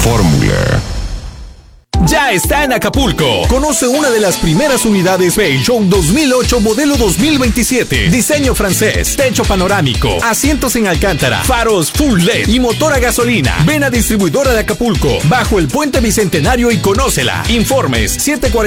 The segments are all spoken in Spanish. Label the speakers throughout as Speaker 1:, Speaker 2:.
Speaker 1: Fórmula.
Speaker 2: Ya está en Acapulco. Conoce una de las primeras unidades Peugeot 2008 modelo 2027. Diseño francés, techo panorámico, asientos en alcántara, faros full LED y motor a gasolina. Ven a Distribuidora de Acapulco, bajo el Puente Bicentenario y conócela. Informes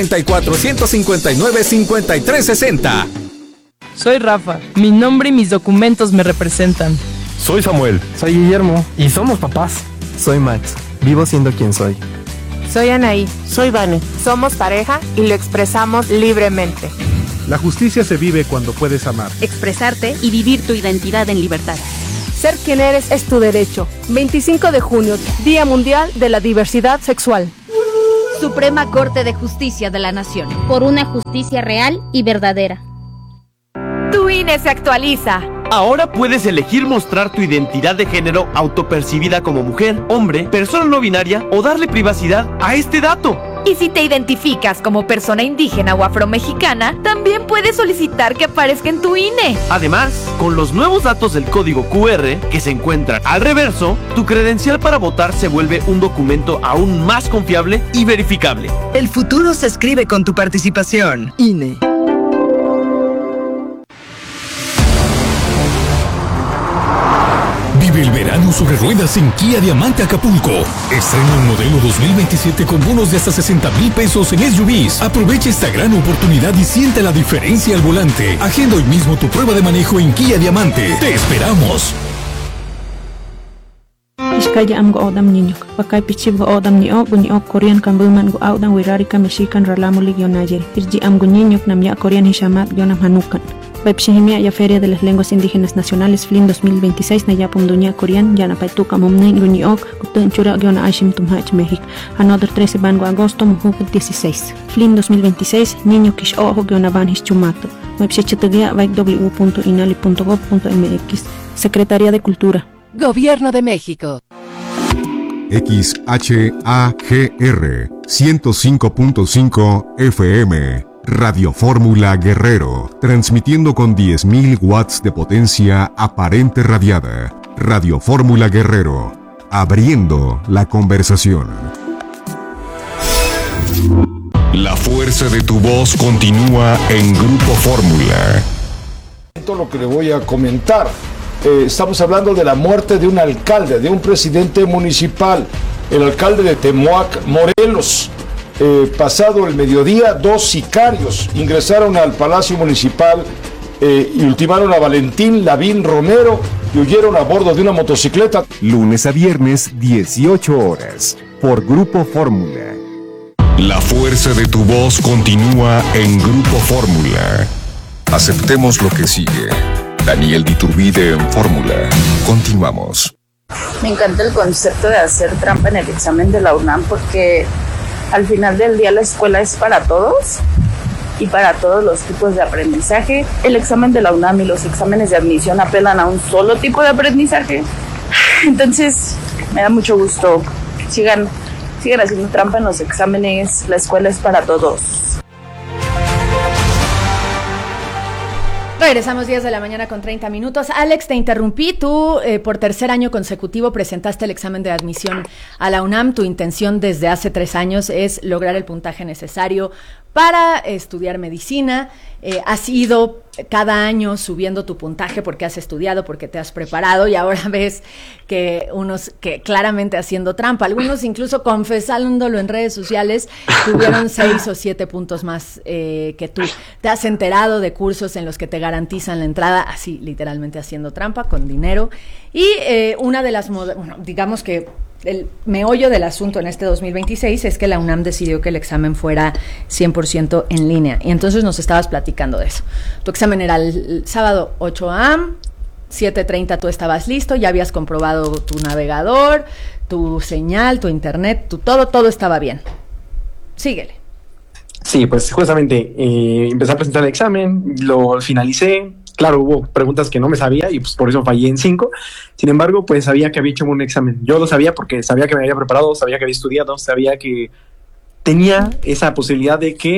Speaker 2: 744-159-5360.
Speaker 3: Soy Rafa. Mi nombre y mis documentos me representan.
Speaker 4: Soy Samuel.
Speaker 5: Soy Guillermo. Y somos papás.
Speaker 6: Soy Max. Vivo siendo quien soy.
Speaker 7: Soy Anaí.
Speaker 8: Soy Vane.
Speaker 7: Somos pareja y lo expresamos libremente.
Speaker 9: La justicia se vive cuando puedes amar,
Speaker 10: expresarte y vivir tu identidad en libertad.
Speaker 11: Ser quien eres es tu derecho. 25 de junio, Día Mundial de la Diversidad Sexual.
Speaker 10: Suprema Corte de Justicia de la Nación.
Speaker 12: Por una justicia real y verdadera.
Speaker 7: Tu INE se actualiza.
Speaker 13: Ahora puedes elegir mostrar tu identidad de género autopercibida como mujer, hombre, persona no binaria o darle privacidad a este dato.
Speaker 7: Y si te identificas como persona indígena o afromexicana, también puedes solicitar que aparezca en tu INE.
Speaker 13: Además, con los nuevos datos del código QR que se encuentran al reverso, tu credencial para votar se vuelve un documento aún más confiable y verificable.
Speaker 14: El futuro se escribe con tu participación. INE.
Speaker 2: Vive el verano sobre ruedas en Kia Diamante Acapulco. Estrena un modelo 2027 con bonos de hasta 60,000 pesos en SUVs. Aprovecha esta gran oportunidad y siente la diferencia al volante. Agenda hoy mismo tu prueba de manejo en Kia Diamante. ¡Te esperamos!
Speaker 15: Iskaya am go odam ninyok. Pakai pichib go odam ni ok bunyi ok Korean kambuman go odam wirari kamishikan ralamulig yonayer. Irji am go ninyok nam ya Korean hishamat yonam hanukan. Pepshihimia ya Feria de las Lenguas Indígenas Nacionales FLIN 2026 na yapum dunya Korean yana paituka mumnen bunyi ok kutun chura yona ashim tumhach México. Another 13 bango agosto muhuk 16. FLIN 2026 niño kish ojo yona ban hischumato. Pepshichetagya www.inali.gov.mx. Secretaría de Cultura.
Speaker 16: Gobierno de México.
Speaker 1: XHAGR 105.5 FM Radio Fórmula Guerrero, transmitiendo con 10.000 watts de potencia aparente radiada. Radio Fórmula Guerrero, abriendo la conversación. La fuerza de tu voz continúa en Grupo Fórmula.
Speaker 17: Esto es lo que le voy a comentar. Estamos hablando de la muerte de un alcalde, de un presidente municipal, el alcalde de Temoac, Morelos. Pasado el mediodía, 2 sicarios ingresaron al Palacio Municipal y ultimaron a Valentín Lavín Romero y huyeron a bordo de una motocicleta.
Speaker 1: Lunes a viernes, 18 horas, por Grupo Fórmula. La fuerza de tu voz continúa en Grupo Fórmula. Aceptemos lo que sigue. Daniel Diturbide en Fórmula. Continuamos.
Speaker 18: Me encanta el concepto de hacer trampa en el examen de la UNAM porque al final del día la escuela es para todos y para todos los tipos de aprendizaje. El examen de la UNAM y los exámenes de admisión apelan a un solo tipo de aprendizaje. Entonces me da mucho gusto. Sigan haciendo trampa en los exámenes. La escuela es para todos.
Speaker 19: Regresamos 10 de la mañana con 30 minutos. Alex, te interrumpí. Tú, por tercer año consecutivo, presentaste el examen de admisión a la UNAM. Tu intención desde hace 3 años es lograr el puntaje necesario para estudiar medicina. Has ido cada año subiendo tu puntaje porque has estudiado, porque te has preparado, y ahora ves que unos que claramente haciendo trampa, algunos incluso confesándolo en redes sociales, tuvieron 6 o 7 puntos más que tú. Te has enterado de cursos en los que te garantizan la entrada, así literalmente haciendo trampa con dinero. Y una de las, digamos que el meollo del asunto en este 2026 es que la UNAM decidió que el examen fuera 100% en línea, y entonces nos estabas platicando de eso. Tu examen era el sábado 8 a.m., 7:30 tú estabas listo, ya habías comprobado tu navegador, tu señal, tu internet, todo estaba bien. Síguele.
Speaker 5: Sí, pues justamente empecé a presentar el examen, lo finalicé. Claro, hubo preguntas que no me sabía y pues por eso fallé en 5. Sin embargo, pues sabía que había hecho un examen. Yo lo sabía porque sabía que me había preparado, sabía que había estudiado, sabía que tenía esa posibilidad de que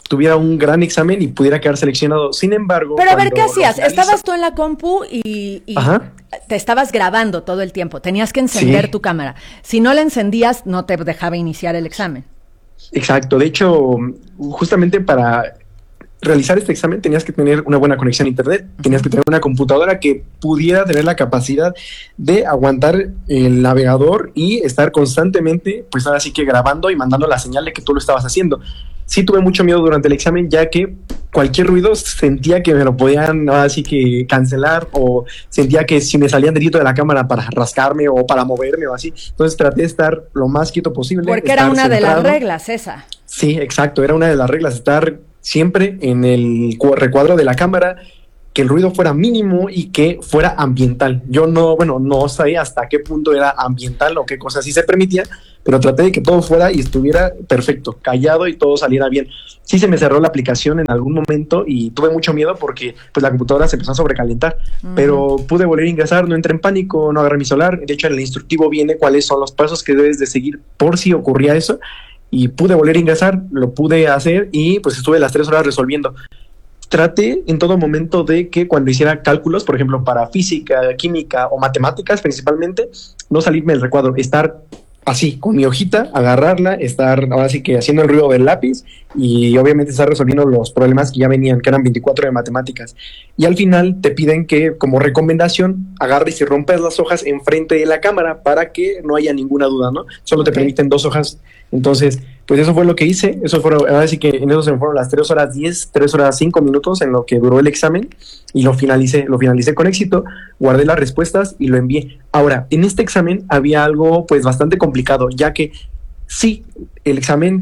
Speaker 5: tuviera un gran examen y pudiera quedar seleccionado. Sin embargo...
Speaker 19: Pero a ver, ¿qué hacías? Estabas tú en la compu y te estabas grabando todo el tiempo. Tenías que encender tu cámara. Si no la encendías, no te dejaba iniciar el examen.
Speaker 5: Exacto. De hecho, justamente para realizar este examen tenías que tener una buena conexión a internet, tenías que tener una computadora que pudiera tener la capacidad de aguantar el navegador y estar constantemente, pues ahora sí que grabando y mandando la señal de que tú lo estabas haciendo. Sí tuve mucho miedo durante el examen, ya que cualquier ruido sentía que me lo podían así que cancelar, o sentía que si me salían delito de la cámara para rascarme o para moverme o así. Entonces traté de estar lo más quieto posible.
Speaker 19: Porque era una de las reglas esa.
Speaker 5: Sí, exacto, era una de las reglas, estar siempre en el recuadro de la cámara, que el ruido fuera mínimo y que fuera ambiental. Yo no sabía hasta qué punto era ambiental o qué cosas sí se permitía, pero traté de que todo fuera y estuviera perfecto, callado y todo saliera bien. Sí se me cerró la aplicación en algún momento y tuve mucho miedo porque pues la computadora se empezó a sobrecalentar, pero pude volver a ingresar, no entré en pánico, no agarré mi celular. De hecho, en el instructivo viene cuáles son los pasos que debes de seguir por si ocurría eso, y pude volver a ingresar, lo pude hacer y pues estuve las 3 horas resolviendo. Traté en todo momento de que cuando hiciera cálculos, por ejemplo, para física, química o matemáticas principalmente, no salirme del recuadro, estar así, con mi hojita, agarrarla, estar ahora sí que haciendo el ruido del lápiz y obviamente estar resolviendo los problemas que ya venían, que eran 24 de matemáticas. Y al final te piden que, como recomendación, agarres y rompes las hojas enfrente de la cámara para que no haya ninguna duda, ¿no? Solo te permiten 2 hojas. Entonces, pues eso fue lo que hice. Eso fueron, ahora sí que en eso se me fueron las 3 horas 10, 3 horas 5 minutos en lo que duró el examen, y lo finalicé con éxito, guardé las respuestas y lo envié. Ahora, en este examen había algo pues bastante complicado, ya que sí, el examen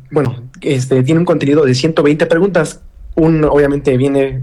Speaker 5: tiene un contenido de 120 preguntas. Obviamente viene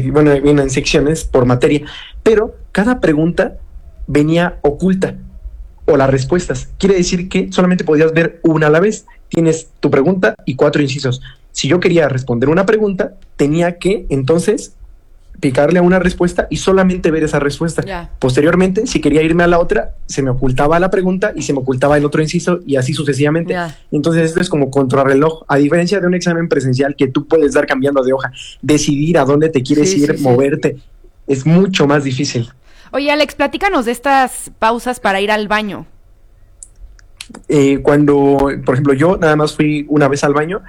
Speaker 5: en secciones por materia, pero cada pregunta venía oculta, o las respuestas. Quiere decir que solamente podías ver una a la vez. Tienes tu pregunta y 4 incisos. Si yo quería responder una pregunta, tenía que entonces picarle a una respuesta y solamente ver esa respuesta. Posteriormente, si quería irme a la otra, se me ocultaba la pregunta y se me ocultaba el otro inciso, y así sucesivamente. Entonces esto es como contrarreloj, a diferencia de un examen presencial que tú puedes dar cambiando de hoja, decidir a dónde te quieres ir, moverte. Es mucho más difícil.
Speaker 4: Oye, Alex, platícanos de estas pausas para ir al baño.
Speaker 5: Cuando, por ejemplo, yo nada más fui una vez al baño,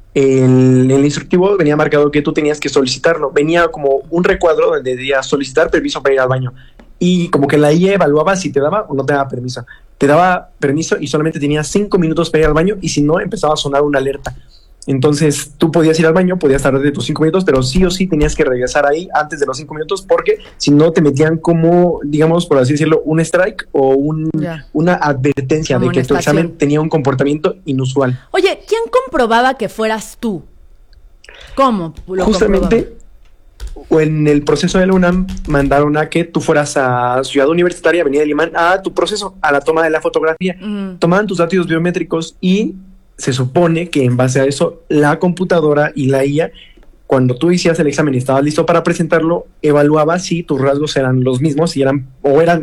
Speaker 5: en el instructivo venía marcado que tú tenías que solicitarlo. Venía como un recuadro donde decía solicitar permiso para ir al baño. Y como que la IA evaluaba si te daba o no te daba permiso. Te daba permiso y solamente tenías 5 minutos para ir al baño, y si no, empezaba a sonar una alerta. Entonces tú podías ir al baño, podías tardar de tus 5 minutos, pero sí o sí tenías que regresar ahí antes de los 5 minutos, porque si no te metían como, digamos, por así decirlo, un strike o una advertencia como de que tu examen tenía un comportamiento inusual.
Speaker 19: Oye, ¿quién comprobaba que fueras tú? ¿Cómo lo
Speaker 5: Justamente en el proceso de la UNAM mandaron a que tú fueras a Ciudad Universitaria, Avenida Limán, a tu proceso, a la toma de la fotografía. Tomaban tus datos biométricos y se supone que en base a eso la computadora y la IA, cuando tú hicías el examen y estabas listo para presentarlo, evaluaba si tus rasgos eran los mismos, y eran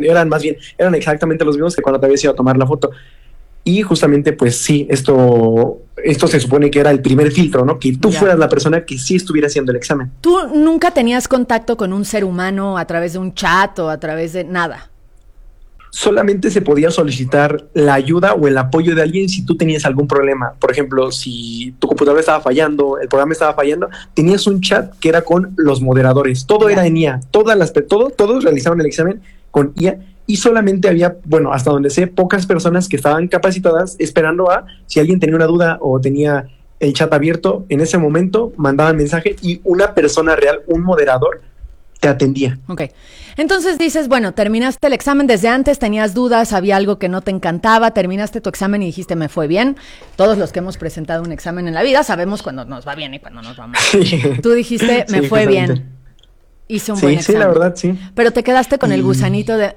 Speaker 5: exactamente los mismos que cuando te habías ido a tomar la foto. Y justamente pues sí, esto se supone que era el primer filtro, ¿no? Que tú fueras la persona que sí estuviera haciendo el examen.
Speaker 19: ¿Tú nunca tenías contacto con un ser humano a través de un chat o a través de nada?
Speaker 5: Solamente se podía solicitar la ayuda o el apoyo de alguien si tú tenías algún problema. Por ejemplo, si tu computadora estaba fallando, el programa estaba fallando, tenías un chat que era con los moderadores. Todo era en IA. Todos realizaban el examen con IA, y solamente había, hasta donde sé, pocas personas que estaban capacitadas esperando a, si alguien tenía una duda o tenía el chat abierto, en ese momento mandaban mensaje y una persona real, un moderador, te atendía.
Speaker 19: Ok. Entonces dices, terminaste el examen desde antes, tenías dudas, había algo que no te encantaba, terminaste tu examen y dijiste, me fue bien. Todos los que hemos presentado un examen en la vida sabemos cuando nos va bien y cuando nos va mal. Sí. Tú dijiste, me fue bien. Hice un buen examen.
Speaker 5: Sí, la verdad, sí.
Speaker 19: Pero te quedaste con el gusanito de...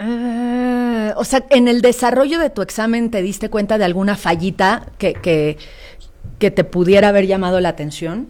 Speaker 19: o sea, en el desarrollo de tu examen, ¿te diste cuenta de alguna fallita que te pudiera haber llamado la atención?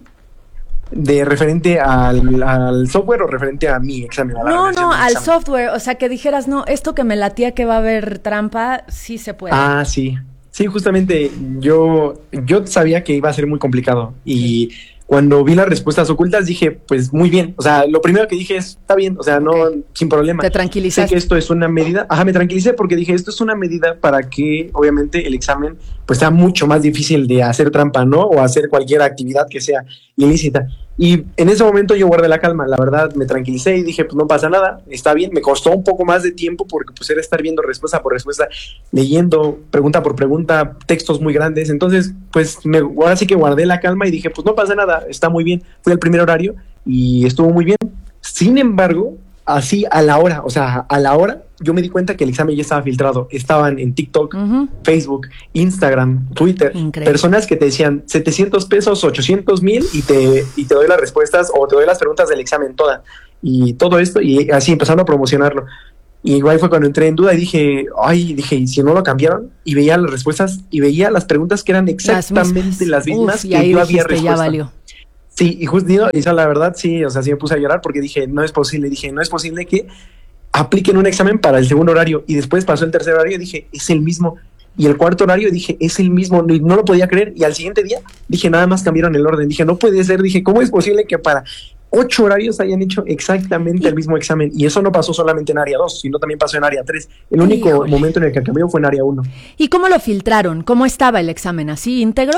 Speaker 5: ¿De referente al software o referente a mi examen?
Speaker 19: Al software. O sea, que dijeras, no, esto que me latía que va a haber trampa, sí se puede.
Speaker 5: Sí. Sí, justamente yo sabía que iba a ser muy complicado, y Cuando vi las respuestas ocultas dije, pues muy bien, o sea, lo primero que dije es, está bien, o sea, no, sin problema.
Speaker 19: Te tranquilizaste.
Speaker 5: Sé que esto es una medida, me tranquilicé porque dije, esto es una medida para que obviamente el examen pues sea mucho más difícil de hacer trampa, ¿no? O hacer cualquier actividad que sea ilícita. Y en ese momento yo guardé la calma, la verdad me tranquilicé y dije, pues no pasa nada, está bien. Me costó un poco más de tiempo porque pues era estar viendo respuesta por respuesta, leyendo pregunta por pregunta, textos muy grandes. Entonces pues ahora sí que guardé la calma y dije, pues no pasa nada, está muy bien. Fui al primer horario y estuvo muy bien. Sin embargo, así a la hora, yo me di cuenta que el examen ya estaba filtrado. Estaban en TikTok, Facebook, Instagram, Twitter. Increíble. Personas que te decían 700 pesos, 800,000 y te doy las respuestas o te doy las preguntas del examen toda. Y todo esto, y así empezando a promocionarlo. Y igual fue cuando entré en duda y dije, ¿y si no lo cambiaron? Y veía las respuestas y veía las preguntas que eran exactamente las mismas que yo había respuesta.
Speaker 19: Ya valió.
Speaker 5: Sí, y justo, la verdad, sí, o sea, sí me puse a llorar porque dije, no es posible que apliquen un examen para el segundo horario, y después pasó el tercer horario y dije, es el mismo, y el cuarto horario dije, es el mismo, no lo podía creer, y al siguiente día dije, nada más cambiaron el orden, dije, no puede ser, dije, ¿cómo es posible que para 8 horarios hayan hecho exactamente el mismo examen? Y eso no pasó solamente en área 2, sino también pasó en área 3, el único momento en el que cambió fue en área 1.
Speaker 19: ¿Y cómo lo filtraron? ¿Cómo estaba el examen? ¿Así íntegro?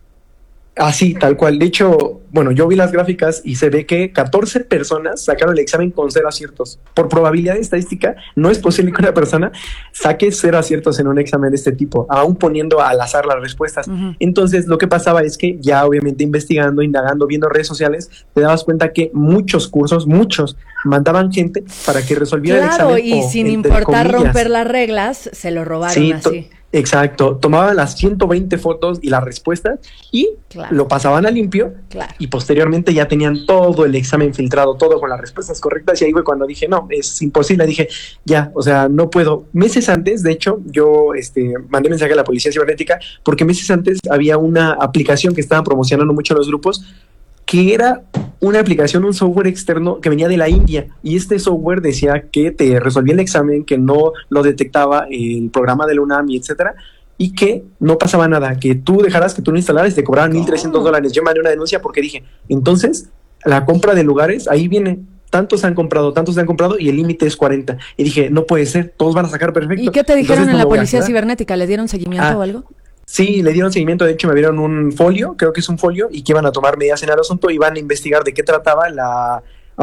Speaker 5: Así, tal cual. De hecho, bueno, yo vi las gráficas y se ve que 14 personas sacaron el examen con 0 aciertos. Por probabilidad estadística, no es posible que una persona saque 0 aciertos en un examen de este tipo, aún poniendo al azar las respuestas. Entonces, lo que pasaba es que ya obviamente investigando, indagando, viendo redes sociales, te dabas cuenta que muchos mandaban gente para que resolviera el examen.
Speaker 19: Claro, y sin importar romper las reglas, se lo robaron así.
Speaker 5: Exacto, tomaban las 120 fotos y las respuestas y lo pasaban a limpio, y posteriormente ya tenían todo el examen filtrado, todo con las respuestas correctas, y ahí fue cuando dije, no, es imposible, dije, ya, o sea, no puedo. Meses antes, de hecho, yo mandé mensaje a la Policía Cibernética porque meses antes había una aplicación que estaban promocionando mucho en los grupos, que era una aplicación, un software externo que venía de la India, y este software decía que te resolvía el examen, que no lo detectaba el programa del UNAM y etcétera, y que no pasaba nada, que tú dejaras que tú lo instalaras y te cobraban $1,300. Yo mandé una denuncia porque dije, entonces la compra de lugares, ahí viene, tantos han comprado y el límite es 40. Y dije, no puede ser, todos van a sacar perfecto.
Speaker 19: ¿Y qué te dijeron en la Policía Cibernética? ¿Le dieron seguimiento o algo?
Speaker 5: Sí, le dieron seguimiento. De hecho me dieron un folio, creo que es un folio, y que iban a tomar medidas en el asunto y van a investigar de qué trataba la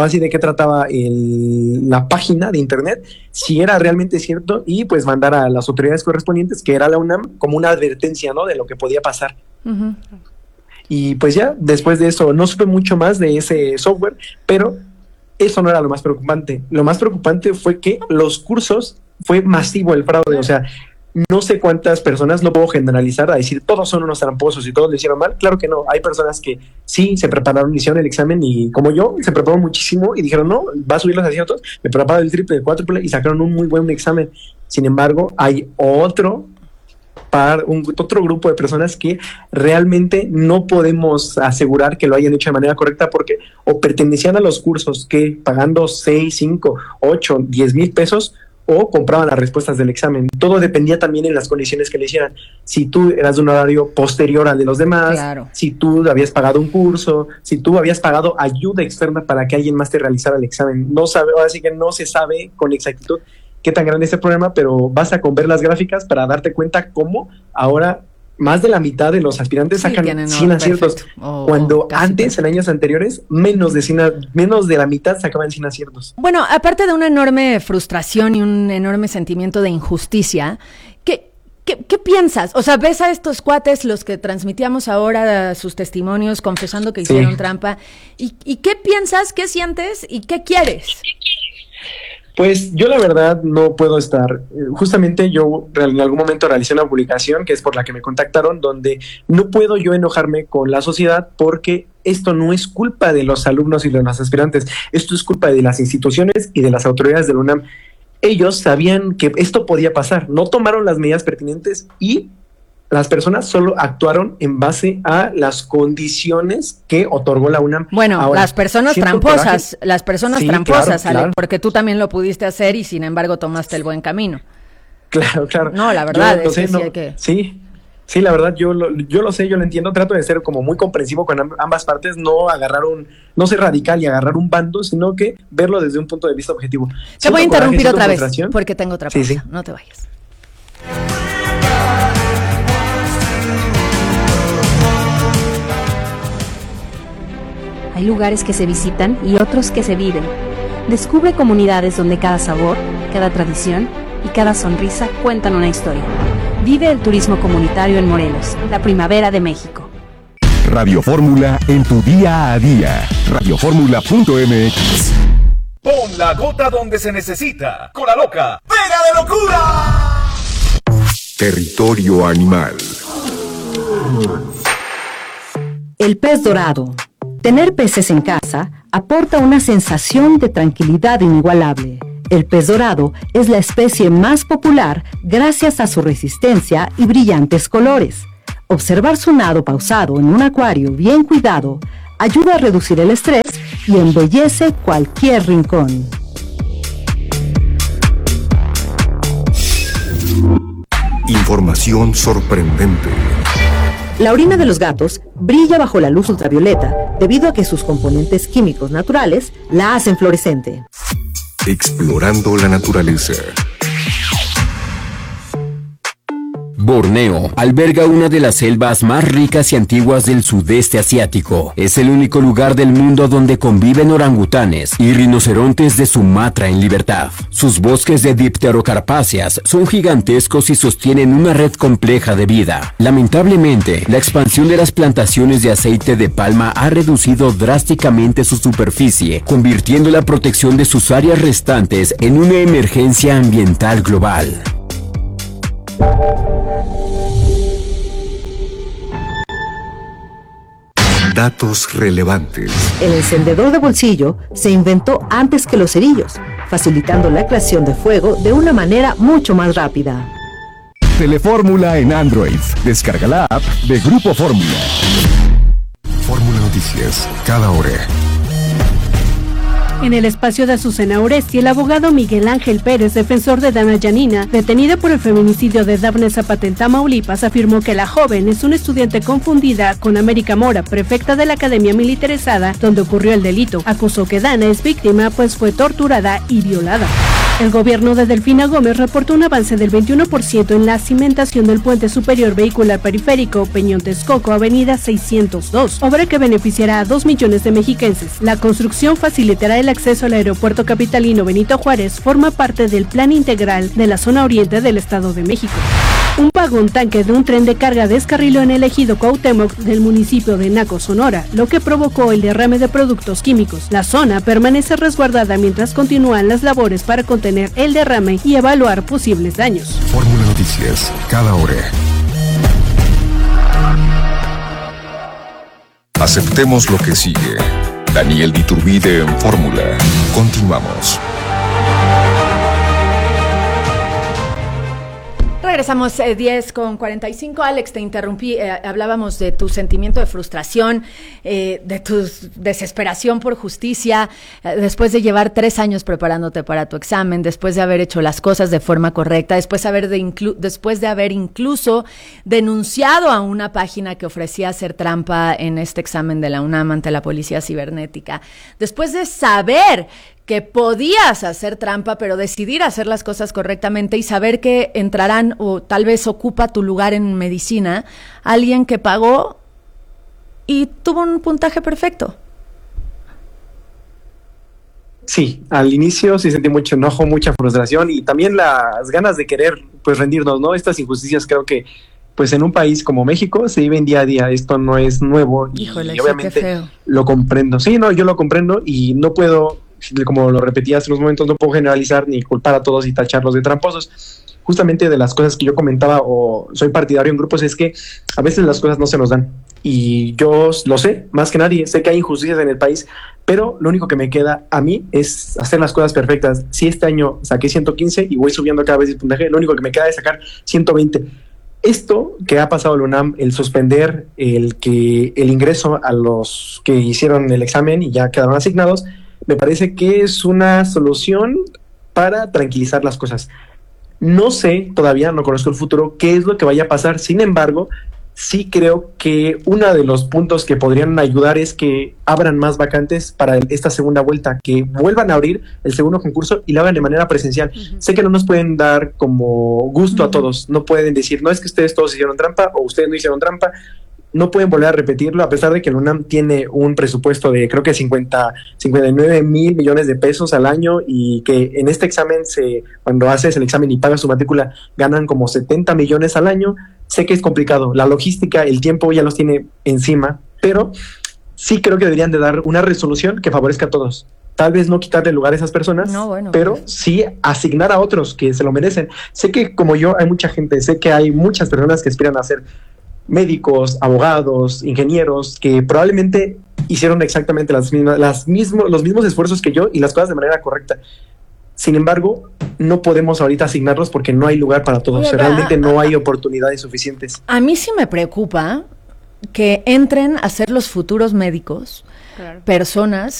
Speaker 5: página de internet, si era realmente cierto, y pues mandar a las autoridades correspondientes, que era la UNAM, como una advertencia, ¿no?, de lo que podía pasar. Y pues ya, después de eso, no supe mucho más de ese software, pero eso no era lo más preocupante. Lo más preocupante fue que los cursos, fue masivo el fraude, o sea, no sé cuántas personas, no puedo generalizar a decir todos son unos tramposos y todos lo hicieron mal. Claro que no, hay personas que sí se prepararon, hicieron el examen, y como yo, se prepararon muchísimo y dijeron, no, va a subir los aciertos, me prepararon el triple, el cuádruple y sacaron un muy buen examen. Sin embargo, hay otro grupo de personas que realmente no podemos asegurar que lo hayan hecho de manera correcta, porque o pertenecían a los cursos que pagando 6, 5, 8, 10 mil pesos, o compraban las respuestas del examen. Todo dependía también en las condiciones que le hicieran. Si tú eras de un horario posterior al de los demás, si tú habías pagado un curso, si tú habías pagado ayuda externa para que alguien más te realizara el examen. Ahora sí que no se sabe con exactitud qué tan grande es el problema, pero basta con ver las gráficas para darte cuenta cómo ahora más de la mitad de los aspirantes sacan 100 aciertos, cuando antes, en años anteriores, menos de la mitad sacaban 100 aciertos.
Speaker 19: Bueno, aparte de una enorme frustración y un enorme sentimiento de injusticia, ¿qué piensas? O sea, ves a estos cuates, los que transmitíamos ahora sus testimonios, confesando que hicieron trampa, ¿y qué piensas, qué sientes y qué quieres?
Speaker 5: Pues yo la verdad no puedo estar, justamente yo en algún momento realicé una publicación que es por la que me contactaron, donde no puedo yo enojarme con la sociedad, porque esto no es culpa de los alumnos y de los aspirantes, esto es culpa de las instituciones y de las autoridades del UNAM. Ellos sabían que esto podía pasar, no tomaron las medidas pertinentes y las personas solo actuaron en base a las condiciones que otorgó la UNAM.
Speaker 19: Bueno, ahora, las personas tramposas,
Speaker 5: claro,
Speaker 19: Ale, porque tú también lo pudiste hacer y sin embargo tomaste el buen camino.
Speaker 5: Claro.
Speaker 19: No, la verdad
Speaker 5: hay que... Sí, la verdad, yo lo sé, yo lo entiendo, trato de ser como muy comprensivo con ambas partes, no ser radical y agarrar un bando, sino que verlo desde un punto de vista objetivo.
Speaker 19: Te voy a interrumpir otra vez, porque tengo otra pausa,
Speaker 5: sí.
Speaker 19: No te vayas.
Speaker 8: Hay lugares que se visitan y otros que se viven. Descubre comunidades donde cada sabor, cada tradición y cada sonrisa cuentan una historia. Vive el turismo comunitario en Morelos, la primavera de México.
Speaker 1: Radio Fórmula en tu día a día. Radioformula.mx.
Speaker 2: Pon la gota donde se necesita. Con la loca. ¡Pega de locura!
Speaker 1: Territorio animal.
Speaker 20: El pez dorado. Tener peces en casa aporta una sensación de tranquilidad inigualable. El pez dorado es la especie más popular gracias a su resistencia y brillantes colores. Observar su nado pausado en un acuario bien cuidado ayuda a reducir el estrés y embellece cualquier rincón.
Speaker 1: Información sorprendente.
Speaker 20: La orina de los gatos brilla bajo la luz ultravioleta debido a que sus componentes químicos naturales la hacen fluorescente.
Speaker 1: Explorando la naturaleza.
Speaker 21: Borneo alberga una de las selvas más ricas y antiguas del sudeste asiático. Es el único lugar del mundo donde conviven orangutanes y rinocerontes de Sumatra en libertad. Sus bosques de dipterocarpáceas son gigantescos y sostienen una red compleja de vida. Lamentablemente, la expansión de las plantaciones de aceite de palma ha reducido drásticamente su superficie, convirtiendo la protección de sus áreas restantes en una emergencia ambiental global.
Speaker 1: Datos relevantes.
Speaker 20: El encendedor de bolsillo se inventó antes que los cerillos, facilitando la creación de fuego de una manera mucho más rápida.
Speaker 1: Telefórmula en Android. Descarga la app de Grupo Fórmula. Fórmula Noticias, cada hora.
Speaker 22: En el espacio de Azucena Oresti, el abogado Miguel Ángel Pérez, defensor de Dana Yanina, detenida por el feminicidio de Dafne Zapata en Tamaulipas, afirmó que la joven es una estudiante confundida con América Mora, prefecta de la Academia Militarizada, donde ocurrió el delito. Acusó que Dana es víctima, pues fue torturada y violada. El gobierno de Delfina Gómez reportó un avance del 21% en la cimentación del puente superior vehicular periférico Peñón Texcoco, avenida 602, obra que beneficiará a 2 millones de mexiquenses. La construcción facilitará el acceso al aeropuerto capitalino Benito Juárez, forma parte del plan integral de la zona oriente del Estado de México. Un vagón tanque de un tren de carga descarriló en el ejido Cuauhtémoc del municipio de Naco, Sonora, lo que provocó el derrame de productos químicos. La zona permanece resguardada mientras continúan las labores para contener el derrame y evaluar posibles daños.
Speaker 1: Fórmula Noticias, cada hora. Aceptemos lo que sigue. Daniel Diturbide en Fórmula. Continuamos.
Speaker 19: Regresamos 10:45. Alex, te interrumpí. Hablábamos de tu sentimiento de frustración, de tu desesperación por justicia, después de llevar 3 años preparándote para tu examen, después de haber hecho las cosas de forma correcta, después de haber incluso denunciado a una página que ofrecía hacer trampa en este examen de la UNAM ante la Policía Cibernética, después de saber que podías hacer trampa, pero decidir hacer las cosas correctamente y saber que entrarán o tal vez ocupa tu lugar en medicina alguien que pagó y tuvo un puntaje perfecto.
Speaker 5: Sí, al inicio sí sentí mucho enojo, mucha frustración y también las ganas de querer pues rendirnos, ¿no? Estas injusticias creo que pues en un país como México se viven día a día, esto no es nuevo.
Speaker 19: Híjole,
Speaker 5: y obviamente
Speaker 19: qué feo.
Speaker 5: Lo comprendo. Sí, no, yo lo comprendo y no puedo, como lo repetí hace unos momentos, no puedo generalizar ni culpar a todos y tacharlos de tramposos. Justamente de las cosas que yo comentaba o soy partidario en grupos es que a veces las cosas no se nos dan y yo lo sé, más que nadie, sé que hay injusticias en el país, pero lo único que me queda a mí es hacer las cosas perfectas. Si este año saqué 115 y voy subiendo cada vez el puntaje, lo único que me queda es sacar 120. Esto que ha pasado en la UNAM, el suspender el ingreso a los que hicieron el examen y ya quedaron asignados, me parece que es una solución para tranquilizar las cosas. No sé, todavía no conozco el futuro, qué es lo que vaya a pasar. Sin embargo, sí creo que uno de los puntos que podrían ayudar es que abran más vacantes para esta segunda vuelta, que vuelvan a abrir el segundo concurso y lo hagan de manera presencial. Sé que no nos pueden dar como gusto a todos, no pueden decir, no es que ustedes todos hicieron trampa o ustedes no hicieron trampa, no pueden volver a repetirlo, a pesar de que el UNAM tiene un presupuesto de creo que 59 mil millones de pesos al año, y que en este examen, cuando haces el examen y pagas su matrícula, ganan como 70 millones al año. Sé que es complicado, la logística, el tiempo ya los tiene encima, pero sí creo que deberían de dar una resolución que favorezca a todos. Tal vez no quitarle lugar a esas personas, pero sí asignar a otros que se lo merecen. Sé que como yo hay mucha gente, sé que hay muchas personas que aspiran a ser médicos, abogados, ingenieros, que probablemente hicieron exactamente los mismos esfuerzos que yo y las cosas de manera correcta. Sin embargo, no podemos ahorita asignarlos porque no hay lugar para todos. Realmente no hay oportunidades suficientes.
Speaker 19: A mí sí me preocupa que entren a ser los futuros médicos personas